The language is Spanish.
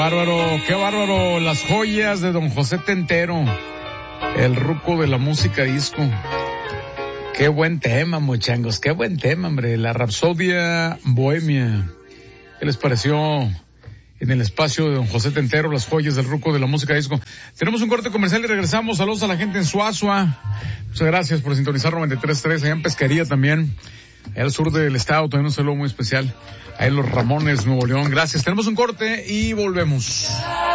Bárbaro, qué bárbaro, las joyas de don José Tentero, el ruco de la música disco. Qué buen tema, mochangos, qué buen tema, hombre, la Rapsodia Bohemia. ¿Qué les pareció en el espacio de don José Tentero, las joyas del ruco de la música disco? Tenemos un corte comercial y regresamos. Saludos a la gente en Suazua. Muchas gracias por sintonizar 93.3, allá en Pesquería también, allá al sur del estado, también un saludo muy especial. Ahí en Los Ramones, Nuevo León. Gracias. Tenemos un corte y volvemos.